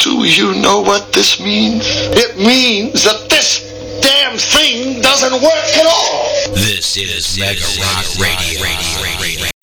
Do you know what this means? It means that this damn thing doesn't work at all. This is Mega Rock Radio.